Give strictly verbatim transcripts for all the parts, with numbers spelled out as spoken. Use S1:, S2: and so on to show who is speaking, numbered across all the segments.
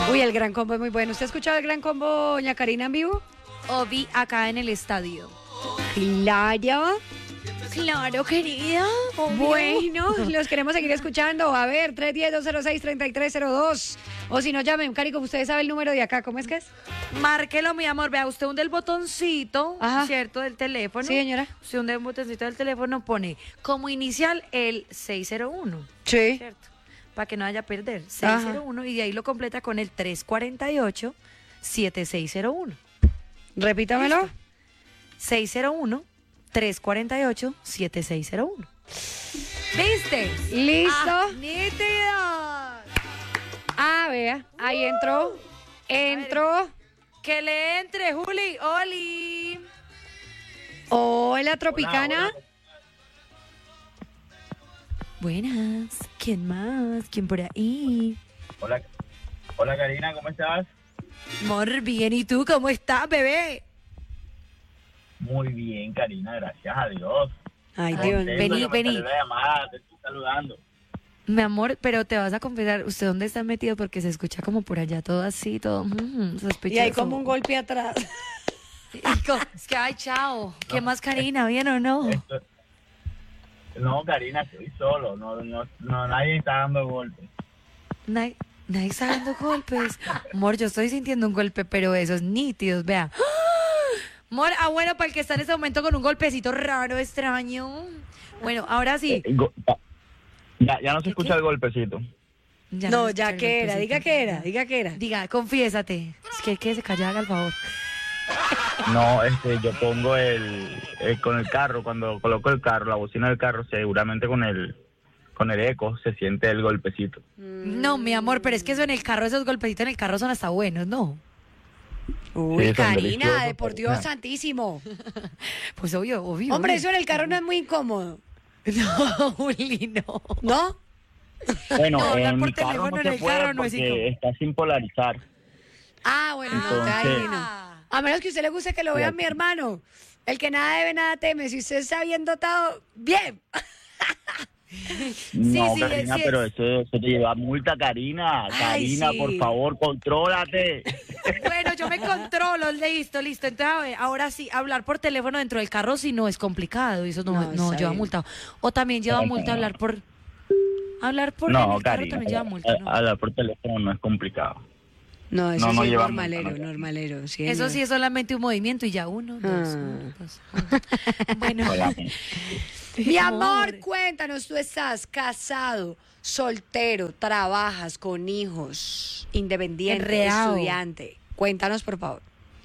S1: Uy, el Gran Combo es muy bueno. ¿Usted ha escuchado el Gran Combo, doña Karina, en vivo?
S2: O vi acá en el estadio.
S1: Claro.
S2: Claro, querida. Obvio.
S1: Bueno, los queremos seguir escuchando. A ver, tres uno cero, dos cero seis, tres tres cero dos. O si no, llamen, Cari, como ustedes saben el número de acá, ¿cómo es que es?
S2: Márquelo, mi amor. Vea, usted hunde el botoncito,
S1: Ajá.
S2: ¿cierto? Del teléfono.
S1: Sí, señora.
S2: Usted hunde el botoncito del teléfono, pone como inicial el seis cero uno.
S1: Sí.
S2: ¿Cierto? Para que no haya perder. seis cero uno y de ahí lo completa con el tres cuatro ocho, siete seis cero uno.
S1: Repítamelo.
S2: ¿Listo? seis cero uno, tres cuatro ocho, siete seis cero uno. ¿Viste?
S1: Listo.
S2: Ah, nítido.
S1: Ah, vea, ahí entró. Entró.
S2: Que le entre, Juli. Oli.
S1: Hola, Tropicana.
S3: Hola, hola.
S2: Buenas. ¿Quién más? ¿Quién por ahí?
S3: Hola, hola Karina, ¿cómo estás?
S2: Mor, bien. ¿Y tú cómo estás, bebé?
S3: Muy bien, Karina, gracias a Dios.
S1: Ay,
S2: Ay,
S1: Dios.
S3: Contento
S2: vení,
S3: que me
S2: vení.
S3: salió la llamada, te estoy saludando.
S2: Mi amor, pero te vas a confesar, ¿usted dónde está metido? Porque se escucha como por allá todo así, todo mm, sospechoso.
S1: Y hay como un golpe atrás.
S2: Y co- Es que, ay, chao. ¿Qué más, Karina? ¿Bien o no?
S3: Esto- No, Karina, estoy solo, no, no, no, nadie está dando golpes.
S2: Nadie, nadie está dando golpes. Amor, yo estoy sintiendo un golpe, pero esos nítidos, vea. ¡Ah! Amor, ah, bueno, para el que está en ese momento con un golpecito raro, extraño. Bueno, ahora sí.
S3: Eh, go- ya, ya no se
S2: ¿Qué,
S3: escucha
S2: qué?
S3: el golpecito.
S2: Ya
S1: No,
S2: se
S1: ya
S2: escucha el
S1: que era, diga
S2: golpecito.
S1: que era, diga que era.
S2: Diga, confiésate. Es que que se calla, haga el favor.
S3: No, este, yo pongo el, el- con el carro, cuando coloco el carro, la bocina del carro, seguramente con el, con el eco se siente el golpecito.
S2: No, mi amor, pero es que eso en el carro, esos golpecitos en el carro son hasta buenos, ¿no?
S1: Uy,
S3: Sí, son
S1: Karina,
S3: deliciosos,
S1: de por Dios
S3: Karina.
S1: santísimo.
S2: Pues obvio, obvio.
S1: Hombre,
S2: obvio.
S1: eso en el carro no es muy incómodo.
S2: No, Juli, no.
S1: ¿No?
S3: Bueno,
S2: No, hablar
S3: en
S2: por
S3: mi carro
S2: teléfono
S3: no
S2: en
S3: se
S2: el
S3: puede
S2: carro no es
S3: porque
S2: incómodo.
S3: está sin polarizar.
S1: Ah, bueno, no,
S3: Entonces-
S1: ahí no. A menos que a usted le guste que lo vea
S3: Sí.
S1: mi hermano. El que nada debe, nada teme. Si usted está bien dotado, bien.
S3: No,
S2: sí,
S3: Karina,
S2: sí,
S3: pero
S2: es-
S3: eso, eso te lleva multa, Karina.
S1: Ay,
S3: Karina,
S1: sí.
S3: por favor, contrólate.
S2: Bueno, yo me controlo, listo, listo. Entonces, a ver, ahora sí, hablar por teléfono dentro del carro sí no es complicado, y eso no,
S1: No,
S2: no,
S1: está
S2: lleva
S1: bien.
S2: multa. O también lleva
S3: Eso
S2: multa
S3: no.
S2: hablar por... Hablar por en
S3: No,
S2: el carro
S3: Karina,
S2: también lleva multa,
S3: a-
S2: ¿no?
S3: hablar por teléfono no es complicado.
S1: No, eso
S3: No, no
S1: sí es
S3: lleva
S1: normalero,
S3: multa, no.
S1: normalero. Sí,
S2: Eso
S1: señor.
S2: sí es solamente un movimiento y ya uno, dos,
S1: Ah.
S2: uno, dos. uno. Bueno,
S3: Solamente.
S1: Mi amor, cuéntanos, tú estás casado, soltero, trabajas con hijos, independiente,
S2: Enredado.
S1: estudiante. Cuéntanos, por favor.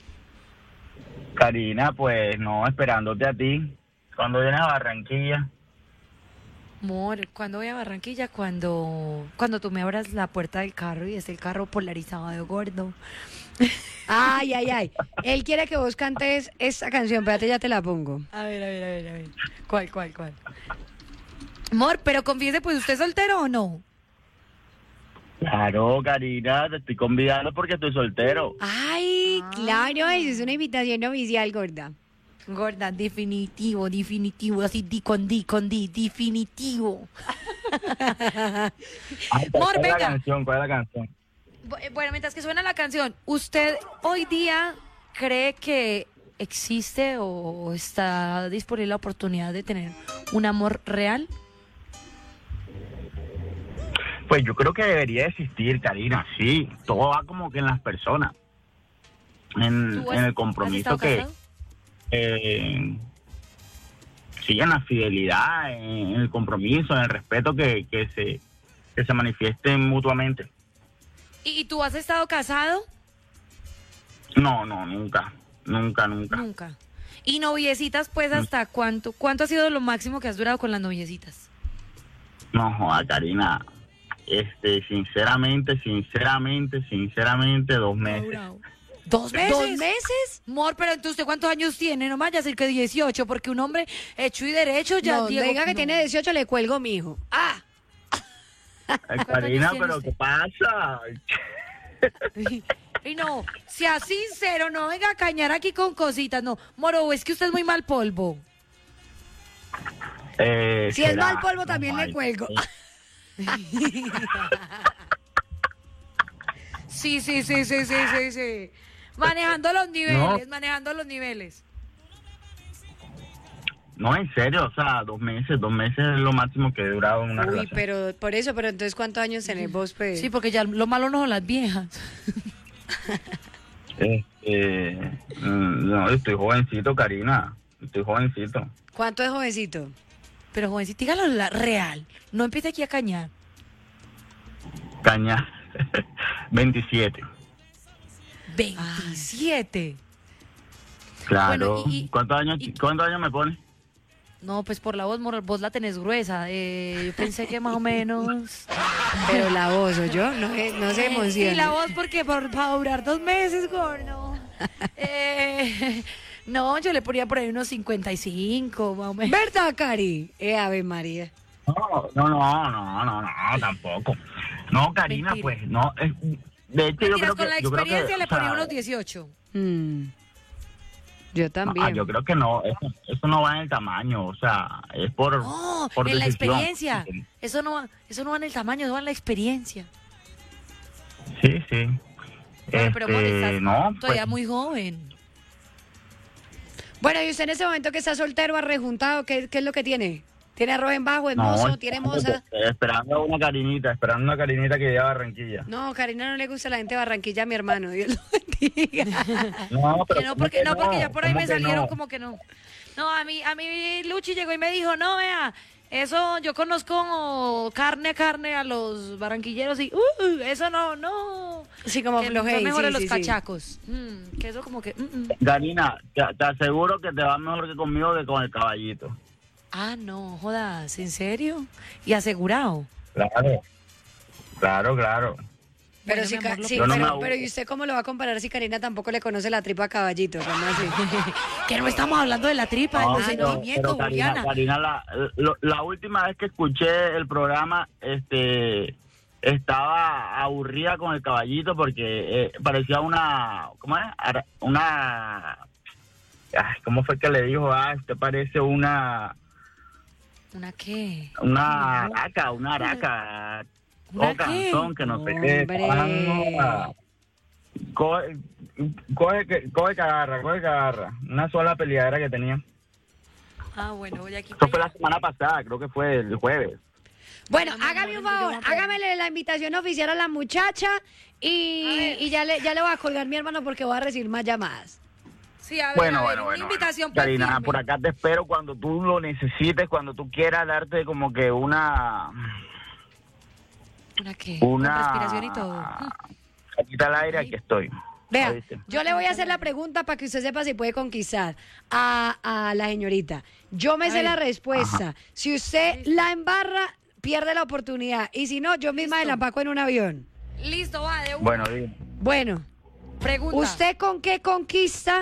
S3: Karina, pues no, esperándote a ti. Cuando vienes a Barranquilla,
S2: amor, ¿cuándo voy a Barranquilla? Cuando, cuando tú me abras la puerta del carro y es el carro polarizado de gordo.
S1: Ay, ay, ay. Él quiere que vos cantes esta canción, espérate, ya te la pongo.
S2: A ver, a ver, a ver, a ver. ¿Cuál, cuál, cuál? Amor, pero confiese, pues, ¿usted es soltero o no?
S3: claro, Karina, te estoy convidando porque estoy soltero.
S1: Ay,
S2: Ah.
S1: claro, eso es una invitación oficial, gorda.
S2: Gorda, definitivo, definitivo, así di con di, con di, definitivo.
S3: Ay,
S2: Amor,
S3: ¿cuál es
S2: venga.
S3: la canción? ¿Cuál es la canción?
S2: Bu- Bueno, mientras que suena la canción, ¿usted hoy día cree que existe o está disponible la oportunidad de tener un amor real?
S3: Pues yo creo que debería existir, Karina, sí. Todo va como que en las personas. En,
S2: ¿Tú
S3: en
S2: has-
S3: el
S2: has
S3: compromiso
S2: estado
S3: que...
S2: casado?
S3: Eh, sí, en la fidelidad, en el compromiso, en el respeto que, que se que se manifiesten mutuamente.
S2: ¿Y, y tú has estado casado?
S3: No, no, nunca, nunca, nunca.
S2: Nunca. ¿Y noviecitas, pues, hasta cuánto? ¿Cuánto ha sido lo máximo que has durado con las noviecitas?
S3: No, joda, Karina, este, sinceramente, sinceramente, sinceramente, dos meses.
S2: ¿Dos meses?
S1: ¿Dos meses?
S2: Amor, pero entonces, ¿usted cuántos años tiene? No me vaya a decir que dieciocho, porque un hombre hecho y derecho ya...
S1: No,
S2: Diego,
S1: diga que
S2: no.
S1: tiene dieciocho, le cuelgo, mijo. Ah,
S3: Ay,
S2: ¿Cuántos
S3: Karina,
S2: años tiene
S3: pero
S2: usted?
S3: ¿qué pasa?
S2: Y no, sea sincero, no venga a cañar aquí con cositas, no. Moro, es que usted es muy mal polvo.
S3: Eh,
S1: si es
S3: será,
S1: mal polvo,
S3: no,
S1: también le
S3: ay,
S1: cuelgo.
S3: sí.
S2: Sí, sí, sí, sí, sí, sí, sí. Manejando los niveles, no. manejando los niveles.
S3: No, en serio, o sea, dos meses, dos meses es lo máximo que he durado en una
S1: Uy,
S3: relación.
S1: pero por eso, pero entonces, ¿cuántos años tenés vos, pues?
S2: Sí, porque ya lo malo no son las viejas.
S3: Este, no, estoy jovencito, Karina, estoy jovencito.
S1: ¿Cuánto es jovencito?
S2: Pero jovencito, dígalo la real, no empiece aquí a cañar.
S3: Caña, veintisiete.
S2: veintisiete.
S3: Claro.
S2: Bueno, y, y,
S3: ¿Cuántos años,
S2: y,
S3: ¿cuántos años me pones?
S2: No, pues por la voz, vos la tenés gruesa. Eh, yo pensé que más o menos.
S1: Pero la voz, ¿o yo? No, eh, no se emociona.
S2: Sí, la voz, porque por, para durar dos meses, gordo. eh, no, yo le ponía por ahí unos cincuenta y cinco, más o menos.
S1: ¿Verdad, Cari? Eh, Ave María.
S3: No, no, no, no, no, no, tampoco. No, Karina,
S2: Mentira.
S3: pues, no. Es, de hecho,
S2: Mentiras,
S3: yo creo que.
S2: con la
S3: yo creo que,
S2: experiencia le ponía
S3: o sea,
S2: unos dieciocho.
S1: Mm. Yo también.
S3: Ah, yo creo que no, eso, eso no va en el tamaño, o sea, es por,
S2: No,
S3: por
S2: en la
S3: decisión.
S2: experiencia. Eso no, va, eso no va en el tamaño, eso va en la experiencia.
S3: Sí, sí.
S2: Bueno, pero amor,
S3: Este,
S2: estás
S3: no,
S2: todavía
S3: pues,
S2: muy joven.
S1: Bueno, y usted en ese momento que está soltero, arrejuntado, ¿qué, qué es lo que tiene? ¿Tiene arroz en bajo, es
S3: no,
S1: mozo, tiene moza?
S3: esperando a una Karinita, esperando una Karinita que lleva a Barranquilla.
S1: No, Karina no le gusta la gente de Barranquilla, mi hermano, Dios lo bendiga.
S3: No, pero
S2: Que no,
S3: ¿cómo
S2: porque,
S3: que
S2: no, porque ya por ahí
S3: ¿Cómo
S2: me
S3: que
S2: salieron
S3: no?
S2: como que no. No, a mí, a mí Luchi llegó y me dijo, no, vea, eso yo conozco carne a carne a los barranquilleros y, uh, eso no, no.
S1: Sí, como
S2: Que
S1: flojey,
S2: son mejores
S1: sí,
S2: los
S1: sí, sí.
S2: cachacos. Mm, que eso como que... mm, mm.
S3: Karina, te, te aseguro que te va mejor que conmigo que con el caballito.
S2: Ah, no, jodas, ¿en serio? Y asegurado.
S3: Claro, claro, claro.
S1: Pero,
S2: Bueno,
S1: si,
S2: mi
S1: Ca-
S2: amor, lo
S1: sí,
S3: Yo no me
S1: pero,
S3: aburro.
S1: pero ¿y usted cómo lo va a comparar si Karina tampoco le conoce la tripa a caballito? ¿Cómo así?
S2: Que no estamos hablando de la tripa,
S3: No,
S2: de los
S3: pero-
S2: sentimientos,
S3: pero Karina,
S2: Juliana.
S3: Karina, la, lo- la última vez que escuché el programa, este, estaba aburrida con el caballito porque eh, parecía una, ¿cómo es? Ara- Una, ay, ¿cómo fue que le dijo? Ah, este parece una,
S2: ¿Una qué?
S3: una
S2: Ay, no.
S3: araca, una araca,
S2: ¿Una
S3: o canzón, que no sé
S1: Hombre.
S3: qué. Ah, Coge, coge, que- coge que agarra, coge que agarra. Una sola peleadera que tenía.
S2: Ah, bueno, voy aquí.
S3: Eso fue la semana pasada, creo que fue el jueves.
S1: Bueno,
S2: No, mi
S1: hágame
S2: amor,
S1: un favor,
S2: yo voy a-
S1: hágamele la invitación oficial a la muchacha y, y ya, le, ya le voy a colgar mi hermano porque voy a recibir más llamadas.
S2: Sí, a ver,
S3: Bueno,
S2: a ver,
S3: bueno,
S2: una
S3: bueno.
S2: invitación
S3: bueno.
S2: pues,
S3: Karina,
S2: firme.
S3: por acá te espero cuando tú lo necesites, cuando tú quieras darte como que una...
S2: ¿Una qué?
S3: Una...
S2: Con respiración y todo.
S3: Salita al aire, aquí estoy.
S1: Vea,
S3: ¿Oíste?
S1: yo le voy a hacer la pregunta para que usted sepa si puede conquistar a, a la señorita. Yo me
S2: A
S1: sé
S2: ver.
S1: la respuesta. Si usted la embarra, pierde la oportunidad. Y si no, yo misma
S2: Listo.
S1: la empaco en un avión.
S2: Listo, va, de una.
S3: Bueno, dime.
S1: Bueno,
S2: Pregunta.
S1: ¿usted con qué conquista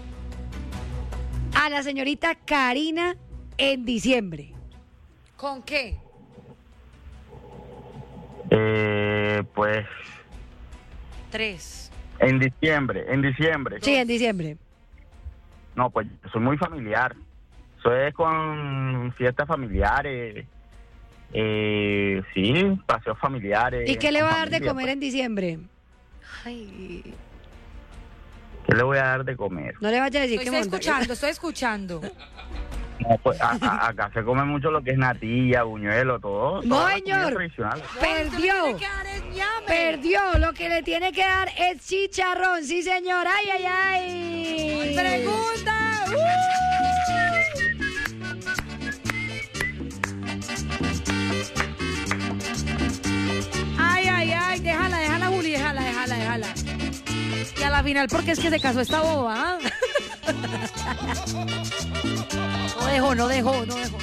S1: a la señorita Karina en diciembre?
S2: ¿Con qué?
S3: Eh, pues
S2: Tres.
S3: en diciembre, en diciembre.
S1: Sí, en diciembre.
S3: No, pues soy muy familiar. Soy con fiestas familiares. Eh, sí, paseos familiares.
S1: ¿Y qué le
S3: con
S1: va a dar de
S3: familia,
S1: comer en diciembre?
S2: Ay.
S3: pues. ¿Qué le voy a dar de comer?
S1: No le vaya a decir
S2: Estoy
S1: que monta.
S2: escuchando, estoy escuchando.
S3: No, pues a- a- acá se come mucho lo que es natilla, buñuelo, todo.
S1: No,
S3: toda la comida
S1: señor.
S3: tradicional.
S1: Perdió.
S2: Lo que le tiene que dar es ñame.
S1: Perdió, lo que le tiene que dar es chicharrón, sí señor, ay, ay, ay.
S2: Pregunta. Ay, ay, ay, déjala, déjala, Juli, déjala, déjala, déjala. Y a la final, porque es que se casó esta boba, ¿ah? No dejó, no dejó, no dejó.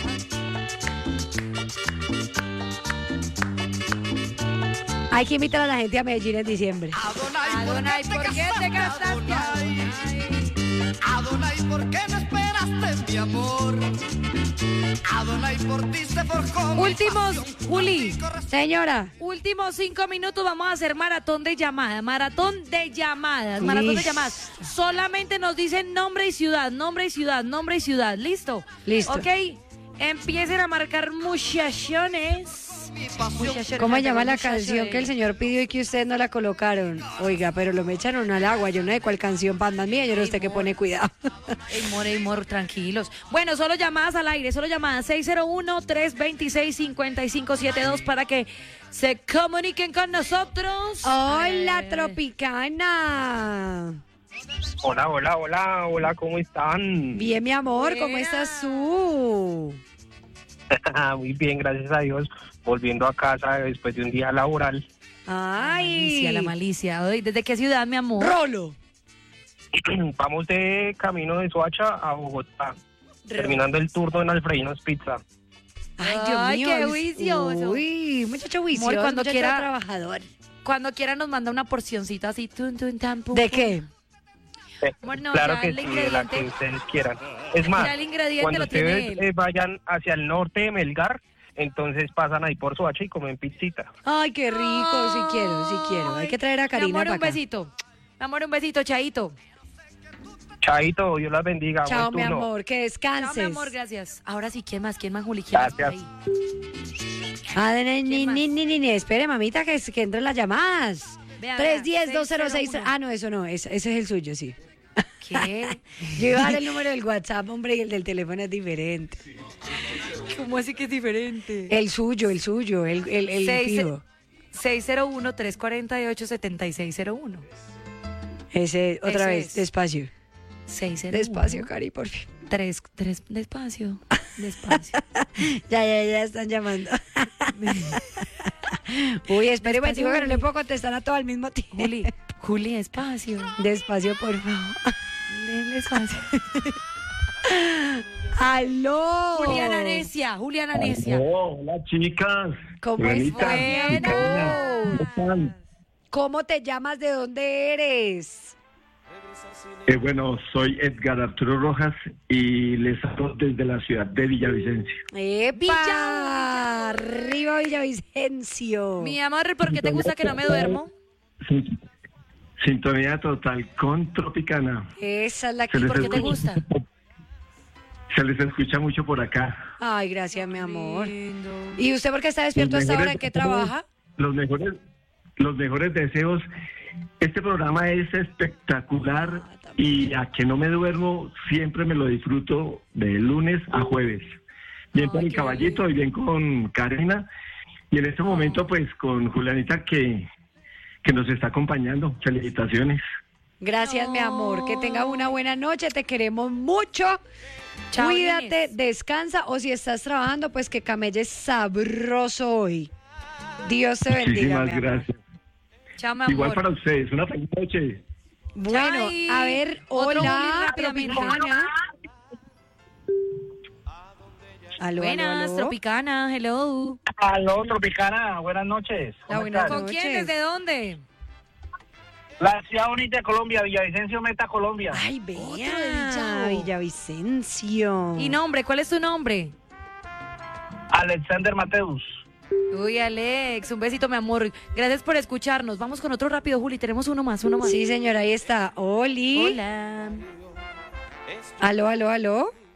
S1: Hay que invitar a la gente a Medellín en diciembre.
S2: Adonai, ¿por qué te casaste? Adonai?
S4: Adonai, ¿por qué no esperaste mi amor? Adonai, por ti se forjó mi
S2: Últimos,
S4: pasión.
S2: Juli,
S1: Señora,
S2: últimos cinco minutos vamos a hacer maratón de llamadas, maratón de llamadas, maratón de
S1: Listo.
S2: llamadas. Solamente nos dicen nombre y ciudad, nombre y ciudad, nombre y ciudad. ¿Listo?
S1: Listo.
S2: Ok, empiecen a marcar muchachones Muchacho,
S1: ¿Cómo se llama la
S2: muchacho
S1: canción
S2: de-
S1: que el señor pidió y que ustedes no la colocaron? Oiga, pero lo me echaron al agua. Yo no sé cuál canción, Batman mía. Yo no sé qué pone cuidado.
S2: Ey, more, ey, more, tranquilos. Bueno, solo llamadas al aire, solo llamadas seis cero uno, tres dos seis, cinco cinco siete dos para que se comuniquen con nosotros.
S1: Hola,
S2: Eh,
S1: Tropicana.
S5: Hola, hola, hola, hola, ¿cómo están?
S1: Bien, mi amor, ¿cómo
S2: Buena.
S1: estás tú?
S5: Muy bien, gracias a Dios. Volviendo a casa después de un día laboral.
S2: La
S1: Ay.
S2: malicia, la malicia. Ay, ¿desde qué ciudad, mi amor?
S1: Rolo.
S5: Vamos de camino de Soacha a Bogotá, terminando el turno en Alfredinos Pizza.
S1: Ay, Dios
S2: Ay,
S1: mío.
S2: qué
S1: es-
S2: juicioso.
S1: Uy, muchacho juicioso,
S2: Amor, cuando
S1: muchacho
S2: quiera-
S1: trabajador.
S2: Cuando quiera nos manda una porcioncita así. Tun, tun, tan, pum,
S1: ¿De
S2: pum.
S1: qué?
S5: Eh,
S2: Bueno,
S5: claro
S2: ya
S5: que
S2: el
S5: sí, de la que
S2: ingrediente-
S5: ustedes quieran. Es más,
S2: Ya el ingrediente
S5: cuando
S2: lo tiene
S5: ustedes
S2: él.
S5: eh, vayan hacia el norte de Melgar, entonces pasan ahí por Soacha y comen pizzita.
S1: Ay, qué rico, sí quiero, sí quiero. Hay que traer a
S2: Mi
S1: Karina
S2: amor,
S1: para
S2: un
S1: acá.
S2: besito. Mi amor, un besito, Chaito.
S5: Chaito, Dios las bendiga.
S1: Chao,
S5: buen
S1: mi
S5: turno.
S1: amor, que
S2: Chao,
S1: descanses.
S2: mi amor, gracias. Ahora sí, ¿quién más? ¿Quién más, Juli? ¿Quién más por
S5: Gracias.
S2: ahí?
S1: Ah, ni, ni,
S2: más?
S1: ni, ni, ni, ni, espere, mamita, que, que entren las llamadas.
S2: Vea,
S1: tres
S2: vea,
S1: diez, dos cero seis.
S2: seis cero uno.
S1: Ah, no, eso no, ese, ese es el suyo, sí.
S2: ¿Qué?
S1: Yo iba a dar el número del WhatsApp, hombre, y el del teléfono es diferente.
S2: ¿Cómo así que es diferente?
S1: El suyo, el suyo, el, el, el
S2: Seis-
S1: fijo.
S2: seis cero uno, tres cuatro ocho, siete seis cero uno.
S1: Ese, otra
S2: Ese
S1: vez,
S2: es.
S1: despacio.
S2: seis cero uno.
S1: Despacio, Cari, por fin.
S2: Tres, tres, despacio, despacio.
S1: Ya, ya, ya están llamando. Uy, espere un momentico que no le puedo contestar a todo al mismo tiempo.
S2: Juli, Juli, despacio.
S1: Despacio, por favor.
S2: Despacio.
S1: ¡Aló!
S2: Juliana Necia, Juliana Necia.
S6: Oh, hola chicas.
S1: ¿Cómo
S6: Julianita,
S1: estás?
S2: Buena.
S6: ¿cómo están?
S1: ¿Cómo te llamas? ¿De dónde eres?
S6: Eh, bueno, soy Edgar Arturo Rojas y les hablo desde la ciudad de Villavicencio.
S1: ¡Epa!
S2: Villa-
S1: Arriba Villavicencio.
S2: Mi amor, ¿por qué te gusta que no me duermo?
S6: Sin- Sintonía total con Tropicana.
S1: Esa es la
S6: Se
S1: que...
S6: les
S2: ¿Por qué te
S6: escucha-
S2: gusta?
S6: Se les escucha mucho por acá.
S1: Ay, gracias, mi amor.
S2: Lindo.
S1: ¿Y usted por qué está despierto
S6: Los
S1: hasta ahora?
S6: mejores
S1: ¿En qué
S6: deseos-
S1: trabaja?
S6: Los mejores, los mejores deseos. Este programa es espectacular y a que no me duermo siempre me lo disfruto de lunes a jueves. Bien con
S2: Ay,
S6: el
S2: qué
S6: caballito y bien con Karina. Y en este momento pues con Julianita que, que nos está acompañando. Felicitaciones.
S1: Gracias, mi amor. Que tenga una buena noche. Te queremos mucho.
S2: Chao,
S1: Cuídate,
S2: Inés.
S1: descansa. O si estás trabajando, pues que camelles sabroso hoy. Dios te bendiga.
S6: Muchísimas
S1: mi amor.
S6: gracias.
S2: Chao, mi amor.
S6: Igual para ustedes. Una feliz noche.
S1: Bueno,
S2: Chai.
S1: a ver,
S2: Otro
S1: hola,
S2: Juli rápidamente.
S1: Tropicana. Aló,
S2: Buenas,
S1: aló, aló.
S2: Tropicana, hello.
S5: Aló, Tropicana, buenas noches.
S1: La buena
S2: ¿Con
S1: noches.
S2: quién? ¿Desde dónde?
S5: La ciudad bonita de Colombia, Villavicencio, Meta, Colombia.
S1: Ay,
S2: Otro de
S1: vea,
S2: Villavo.
S1: Villavicencio.
S2: ¿Y nombre? ¿Cuál es tu nombre?
S5: Alexander Mateus.
S2: Uy, Alex, un besito, mi amor. Gracias por escucharnos. Vamos con otro rápido, Juli. Tenemos uno más, uno más.
S1: Sí, señora, ahí está. Oli.
S2: Hola.
S1: Aló, aló, aló.